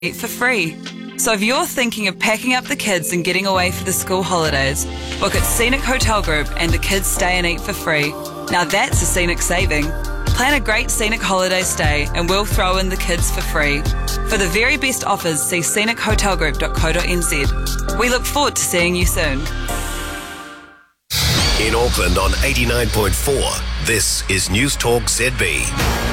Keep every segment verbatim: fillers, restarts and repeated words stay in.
eat for free. So if you're thinking of packing up the kids and getting away for the school holidays, book at Scenic Hotel Group and the kids stay and eat for free. Now that's a scenic saving. Plan a great scenic holiday stay and we'll throw in the kids for free. For the very best offers, see scenic hotel group dot co dot n z. We look forward to seeing you soon. In Auckland on eighty-nine point four, this is News Talk Z B.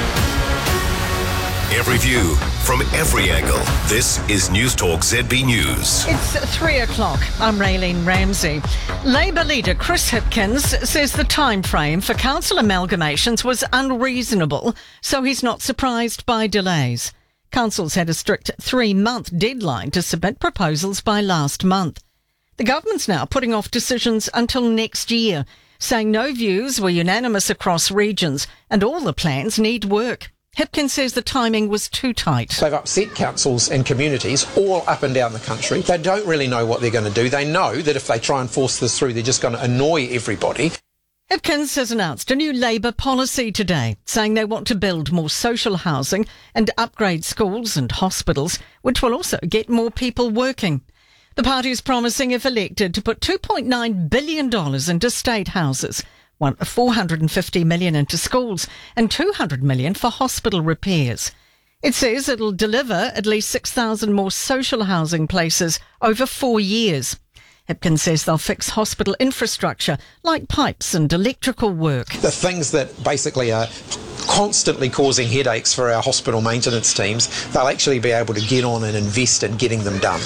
Every view from every angle. This is News Talk Z B News. It's three o'clock. I'm Raylene Ramsey. Labour leader Chris Hipkins says the time frame for council amalgamations was unreasonable, so he's not surprised by delays. Councils had a strict three-month deadline to submit proposals by last month. The government's now putting off decisions until next year, saying no views were unanimous across regions and all the plans need work. Hipkins says the timing was too tight. They've upset councils and communities all up and down the country. They don't really know what they're going to do. They know that if they try and force this through, they're just going to annoy everybody. Hipkins has announced a new Labour policy today, saying they want to build more social housing and upgrade schools and hospitals, which will also get more people working. The party is promising, if elected, to put two point nine billion dollars into state houses, four hundred fifty million dollars into schools and two hundred million dollars for hospital repairs. It says it'll deliver at least six thousand more social housing places over four years. Hipkins says they'll fix hospital infrastructure like pipes and electrical work. The things that basically are constantly causing headaches for our hospital maintenance teams, they'll actually be able to get on and invest in getting them done.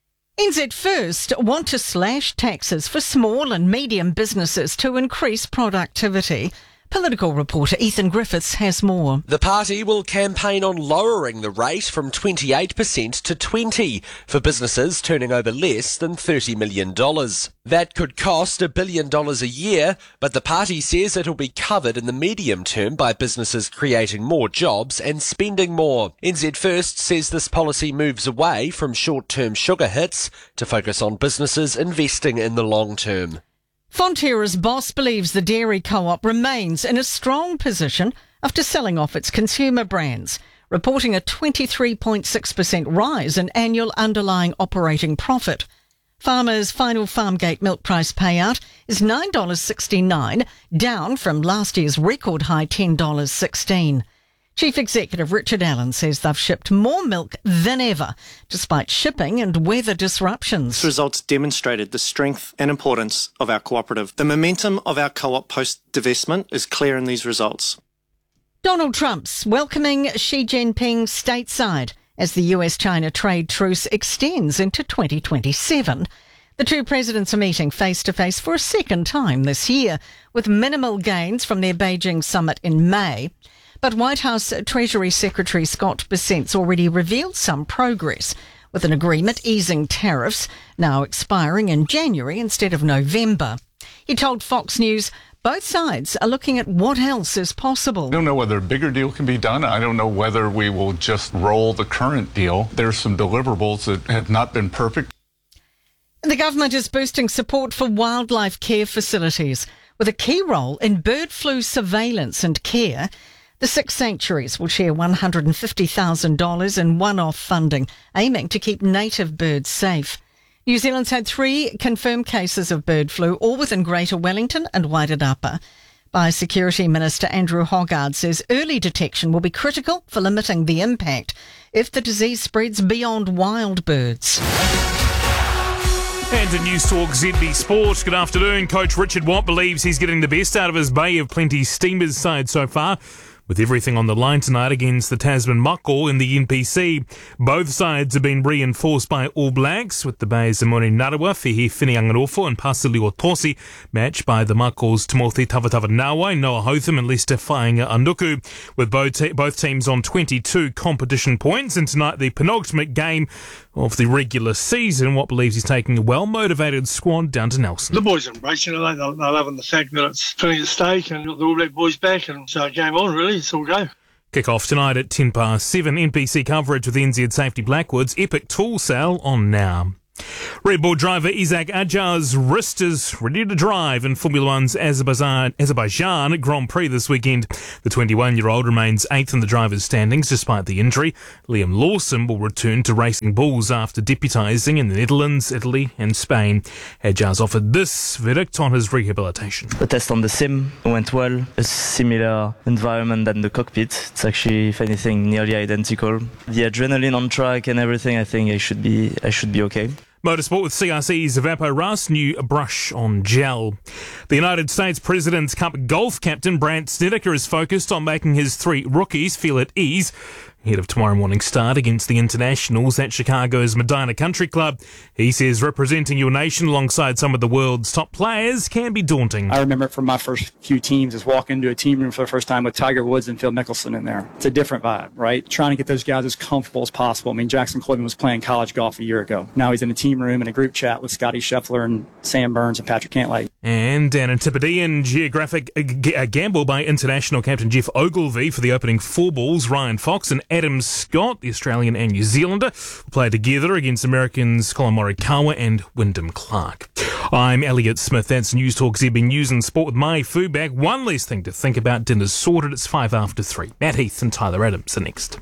N Z First want to slash taxes for small and medium businesses to increase productivity. Political reporter Ethan Griffiths has more. The party will campaign on lowering the rate from twenty-eight percent to twenty percent for businesses turning over less than thirty million dollars. That could cost a billion dollars a year, but the party says it'll be covered in the medium term by businesses creating more jobs and spending more. N Z First says this policy moves away from short-term sugar hits to focus on businesses investing in the long term. Fonterra's boss believes the dairy co-op remains in a strong position after selling off its consumer brands, reporting a twenty-three point six percent rise in annual underlying operating profit. Farmers' final Farmgate milk price payout is nine dollars sixty-nine, down from last year's record high ten dollars sixteen. Chief Executive Richard Allen says they've shipped more milk than ever, despite shipping and weather disruptions. These results demonstrated the strength and importance of our cooperative. The momentum of our co-op post-divestment is clear in these results. Donald Trump's welcoming Xi Jinping stateside as the U S China trade truce extends into twenty twenty-seven. The two presidents are meeting face-to-face for a second time this year, with minimal gains from their Beijing summit in May. But White House Treasury Secretary Scott Bessent's already revealed some progress, with an agreement easing tariffs now expiring in January instead of November. He told Fox News both sides are looking at what else is possible. I don't know whether a bigger deal can be done. I don't know whether we will just roll the current deal. There's some deliverables that have not been perfect. The government is boosting support for wildlife care facilities, with a key role in bird flu surveillance and care. The six sanctuaries will share one hundred fifty thousand dollars in one-off funding, aiming to keep native birds safe. New Zealand's had three confirmed cases of bird flu, all within Greater Wellington and Wairarapa. Biosecurity Minister Andrew Hoggard says early detection will be critical for limiting the impact if the disease spreads beyond wild birds. And to News Talk Z B Sport, good afternoon. Coach Richard Watt believes he's getting the best out of his Bay of Plenty Steamers side so far, with everything on the line tonight against the Tasman Mako in the N P C. Both sides have been reinforced by All Blacks, with the Bay's Emoni Narawa, Whihi Whiniangarofo and Pasili Otosi matched by the Mako's Timothy Tavatava Nawai, Noah Hotham and Lester Whainga Anduku, with both, te- both teams on twenty-two competition points. And tonight the penultimate game of the regular season. Watt believes he's taking a well-motivated squad down to Nelson. The boys embrace, you know, they, they're loving the fact that it's plenty at stake and got the All Black boys back, and so game on, really, it's all go. Kick-off tonight at ten past seven. N P C coverage with N Z Safety Blackwood's Epic Tool Sale on now. Red Bull driver Isaac Adjar's wrist is ready to drive in Formula One's Azerbaijan, Azerbaijan Grand Prix this weekend. The twenty-one-year-old remains eighth in the drivers' standings despite the injury. Liam Lawson will return to Racing Bulls after deputising in the Netherlands, Italy and Spain. Adjar's offered this verdict on his rehabilitation. The test on the sim went well. A similar environment than the cockpit. It's actually, if anything, nearly identical. The adrenaline on track and everything, I think I should be, I should be okay. Motorsport with C R C's Vapo Ras, new brush on gel. The United States President's Cup golf captain Brandt Snedeker is focused on making his three rookies feel at ease ahead of tomorrow morning's start against the Internationals at Chicago's Medina Country Club. He says representing your nation alongside some of the world's top players can be daunting. I remember from my first few teams is walking into a team room for the first time with Tiger Woods and Phil Mickelson in there. It's a different vibe, right? Trying to get those guys as comfortable as possible. I mean, Jackson Coleman was playing college golf a year ago. Now he's in a team room in a group chat with Scotty Scheffler and Sam Burns and Patrick Cantlay. And an Antipodean geographic g- a gamble by international captain Jeff Ogilvy for the opening four balls. Ryan Fox and Adam Scott, the Australian and New Zealander, will play together against Americans Colin Morikawa and Wyndham Clark. I'm Elliot Smith. That's News Talk Z B News and Sport with my food bag. One less thing to think about. Dinner's sorted. It's five after three. Matt Heath and Tyler Adams are next.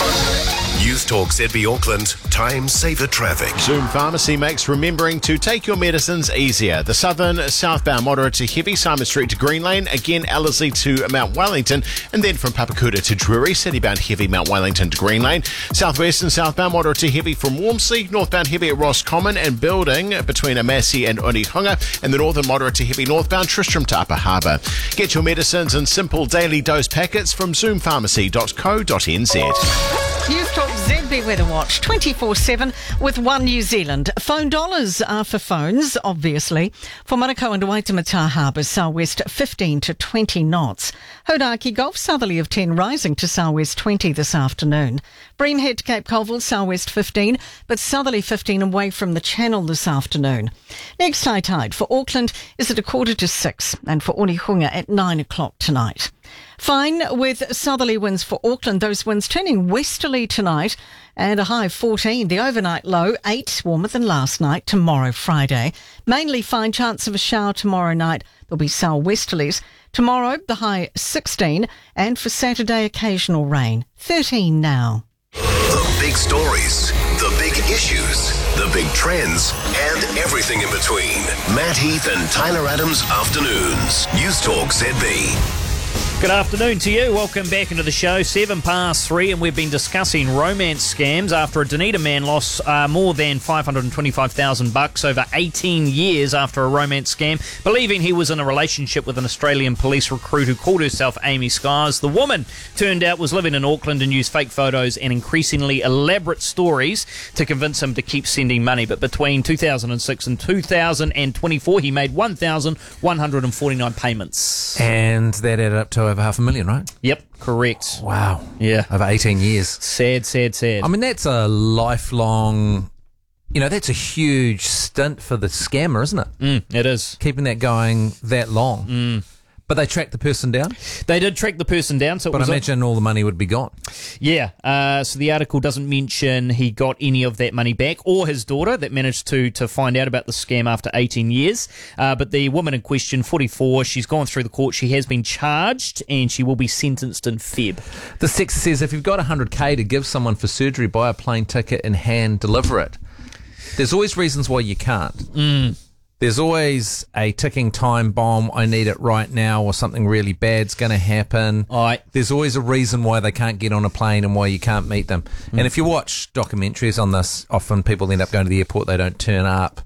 News Talk Z B Auckland, time saver traffic. Zoom Pharmacy makes remembering to take your medicines easier. The southern southbound moderate to heavy, Simon Street to Green Lane, again Ellerslie to Mount Wellington, and then from Papakuta to Drury, citybound heavy Mount Wellington to Green Lane. Southwest and southbound moderate to heavy from Wormsley, northbound heavy at Ross Common and Building between Amasi and Onehunga, and the northern moderate to heavy northbound Tristram to Upper Harbour. Get your medicines in simple daily dose packets from zoom pharmacy dot co dot n z. News Talk Z B Weather Watch twenty-four seven with One New Zealand. Phone dollars are for phones, obviously. For Manukau and Waitemata Harbours, southwest fifteen to twenty knots. Hodaki Gulf, southerly of ten, rising to southwest twenty this afternoon. Breamhead to Cape Colville, southwest fifteen, but southerly fifteen away from the channel this afternoon. Next high tide for Auckland is at a quarter to six, and for Onehunga at nine o'clock tonight. Fine with southerly winds for Auckland, those winds turning westerly tonight and a high of fourteen. The overnight low, eight, warmer than last night, tomorrow Friday. Mainly fine, chance of a shower tomorrow night. There'll be southwesterlies. Tomorrow, the high sixteen, and for Saturday, occasional rain. thirteen now. The big stories, the big issues, the big trends, and everything in between. Matt Heath and Tyler Adams Afternoons. News Talk Z B. Good afternoon to you. Welcome back into the show. Seven past three, and we've been discussing romance scams after a Dunedin man lost uh, more than five hundred twenty-five thousand bucks over eighteen years after a romance scam, believing he was in a relationship with an Australian police recruit who called herself Amy Skies. The woman turned out was living in Auckland and used fake photos and increasingly elaborate stories to convince him to keep sending money. But between two thousand six and two thousand twenty-four, he made one thousand one hundred forty-nine payments. And that added up to over half a million, right? Yep, correct. Wow. Yeah. Over eighteen years. Sad, sad, sad. I mean, that's a lifelong, you know, that's a huge stint for the scammer, isn't it? Mm, it is. Keeping that going that long. Mm. But they tracked the person down? They did track the person down. So it but was I imagine a- all the money would be gone. Yeah. Uh, so the article doesn't mention he got any of that money back, or his daughter that managed to to find out about the scam after eighteen years. Uh, but the woman in question, forty-four, she's gone through the court. She has been charged and she will be sentenced in Feb. The text says if you've got one hundred K to give someone for surgery, buy a plane ticket and hand deliver it. There's always reasons why you can't. Mm. There's always a ticking time bomb. I need it right now, or something really bad's going to happen. Aye. There's always a reason why they can't get on a plane and why you can't meet them. Mm. And if you watch documentaries on this, often people end up going to the airport, they don't turn up,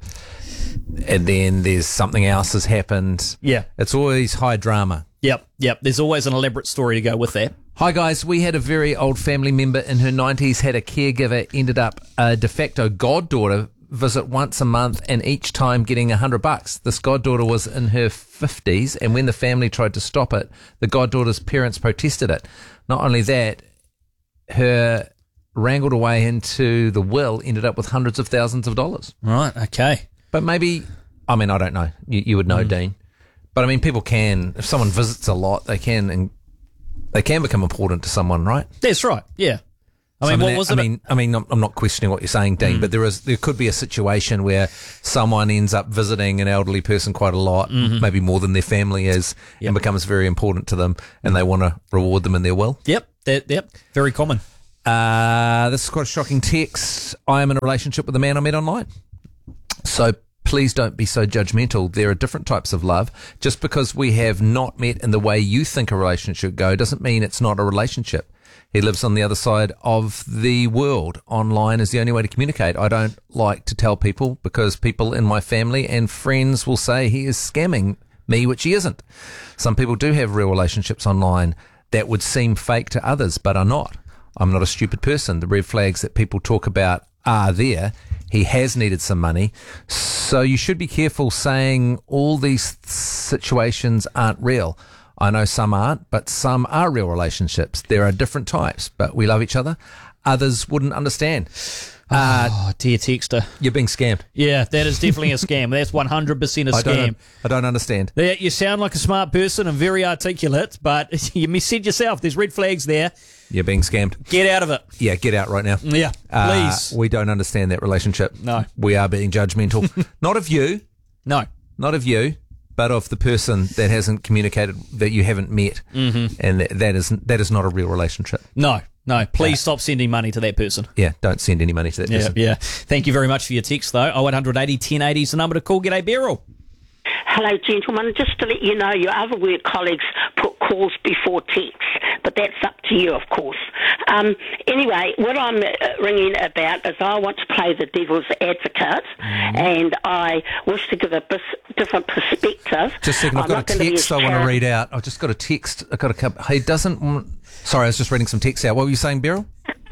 and then there's something else has happened. Yeah. It's always high drama. Yep, yep. There's always an elaborate story to go with that. Hi guys, we had a very old family member in her nineties, had a caregiver, ended up a de facto goddaughter, visit once a month and each time getting a hundred bucks. This goddaughter was in her fifties, and when the family tried to stop it, the goddaughter's parents protested it. Not only that, her wrangled away into the will ended up with hundreds of thousands of dollars. Right, okay. But maybe, I mean, I don't know. You, you would know, mm. Dean. But I mean, people can, if someone visits a lot, they can, and they can become important to someone, right? That's right, yeah. I mean, So, what was I it? mean, I mean, I'm I'm not questioning what you're saying, Dean, Mm. but there is there could be a situation where someone ends up visiting an elderly person quite a lot, Mhm. maybe more than their family is, and becomes very important to them, and they want to reward them in their will. Yep, that, yep, very common. Uh, this is quite a shocking text. I am in a relationship with a man I met online. So please don't be so judgmental. There are different types of love. Just because we have not met in the way you think a relationship should go doesn't mean it's not a relationship. He lives on the other side of the world. Online is the only way to communicate. I don't like to tell people because people in my family and friends will say he is scamming me, which he isn't. Some people do have real relationships online that would seem fake to others, but are not. I'm not a stupid person. The red flags that people talk about are there. He has needed some money. So you should be careful saying all these situations aren't real. I know some aren't, but some are real relationships. There are different types, but we love each other. Others wouldn't understand. Uh, oh, dear texter. You're being scammed. Yeah, that is definitely a scam. That's one hundred percent a I scam. don't, I don't understand. Yeah, you sound like a smart person and very articulate, but you said yourself, there's red flags there. You're being scammed. Get out of it. Yeah, get out right now. Yeah, Uh, please. we don't understand that relationship. No. We are being judgmental. Not of you. No. Not of you, but of the person that hasn't communicated, that you haven't met. Mhm. And that, that, is, that is not a real relationship. No, no. Please stop sending money to that person. Yeah, don't send any money to that Yeah, person. yeah. Thank you very much for your text, though. oh eight hundred eighty ten eighty is the number to call. G'day, Beryl. Hello, gentlemen. Just to let you know, your other work colleagues put calls before texts, but that's up to you, of course. Um, anyway, what I'm uh, ringing about is I want to play the devil's advocate, and I wish to give a bis- different perspective. Just a second, I've I'm got not a gonna be text as I want to chari- read out. I've just got a text. I've got a couple. He doesn't want... Sorry, I was just reading some text out. What were you saying, Beryl?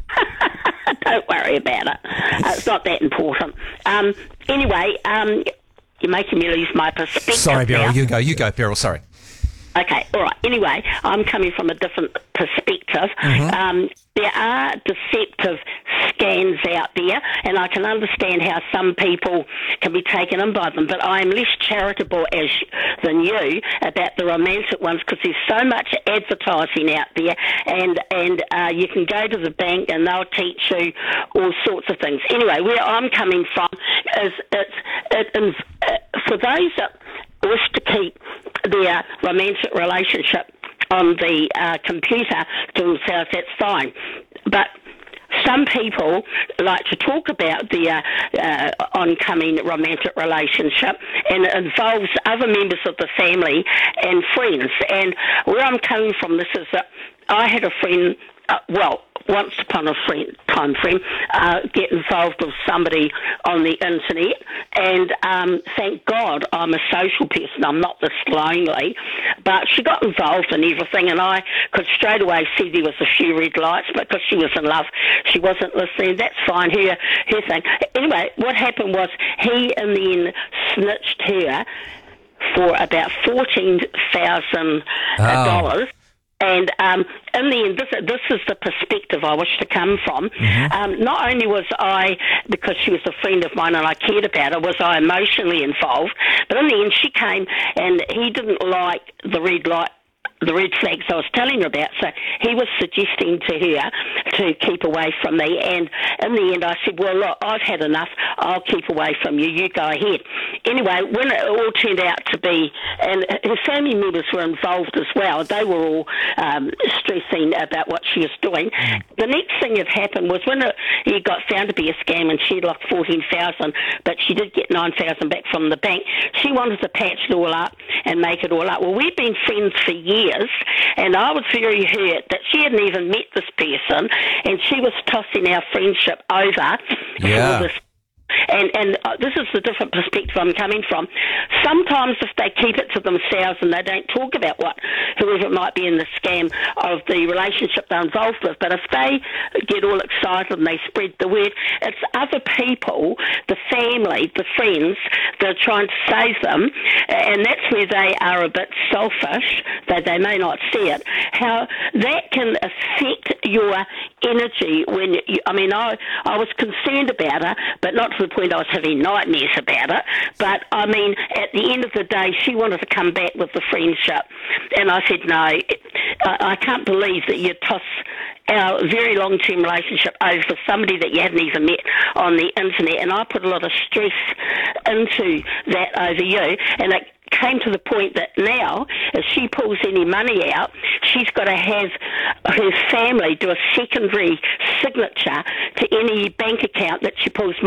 Don't worry about it. Uh, it's not that important. Um, anyway, um, you're making me lose my perspective. Sorry, Beryl. now. You go. You go, Beryl. Sorry. Okay, all right. Anyway, I'm coming from a different perspective. Mhm. Um, there are deceptive scans out there, and I can understand how some people can be taken in by them, but I'm less charitable as than you about the romantic ones because there's so much advertising out there, and, and uh, you can go to the bank and they'll teach you all sorts of things. Anyway, where I'm coming from is it's, it, it, uh, for those that wish to keep their romantic relationship on the uh, computer to themselves, that's fine. But some people like to talk about their uh, oncoming romantic relationship, and it involves other members of the family and friends. And where I'm coming from, this is that I had a friend, uh, well, once upon a friend, time frame, uh, get involved with somebody on the internet, and um, thank God I'm a social person, I'm not this lonely, but she got involved in everything, and I could straight away see there was a few red lights, but because she was in love, she wasn't listening. That's fine, her, her thing. Anyway, what happened was he in the end snitched her for about fourteen thousand dollars. Oh. And um, in the end, this, this is the perspective I wish to come from. Mm-hmm. Um, not only was I, because she was a friend of mine and I cared about her, was I emotionally involved, but in the end she came and he didn't like the red light, the red flags I was telling her about, so he was suggesting to her to keep away from me, and in the end I said, well, look, I've had enough, I'll keep away from you, you go ahead. Anyway, when it all turned out to be, and her family members were involved as well, they were all um, stressing about what she was doing. The next thing that happened was when it, it got found to be a scam and she had lost fourteen thousand dollars, but she did get nine thousand dollars back from the bank, she wanted to patch it all up and make it all up. Well, we've been friends for years, and I was very hurt that she hadn't even met this person, and she was tossing our friendship over Yeah. for this. And, and uh, this is the different perspective I'm coming from. Sometimes if they keep it to themselves and they don't talk about what whoever it might be in the scam of the relationship they're involved with, but if they get all excited and they spread the word, it's other people, the family, the friends, that are trying to save them, and that's where they are a bit selfish, though they may not see it, how that can affect your energy when you, I mean, I, I was concerned about her, but not to the point I was having nightmares about it. But, I mean, at the end of the day, she wanted to come back with the friendship. And I said, no, I, I can't believe that you toss our very long-term relationship over somebody that you hadn't even met on the internet, and I put a lot of stress into that over you, and it came to the point that now, if she pulls any money out, she's got to have her family do a secondary signature to any bank account that she pulls money